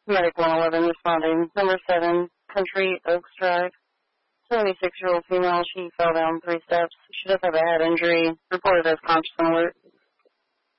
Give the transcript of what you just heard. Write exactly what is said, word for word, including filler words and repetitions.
Medic one eleven responding. Number seven, Country Oaks Drive. seventy-six-year-old female. She fell down three steps. She does have a head injury. Reported as conscious and alert.